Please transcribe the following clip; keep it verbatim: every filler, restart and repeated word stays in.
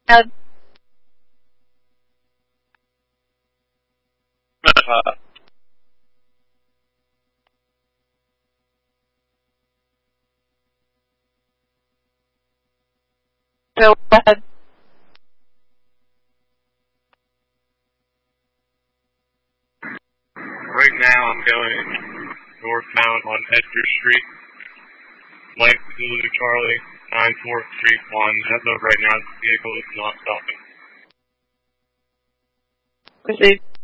Uh, Uh, go ahead. right now I'm going northbound on Edgar Street. Light Zulu Charlie, nine four three one. As of right now, the vehicle is not stopping. Proceed.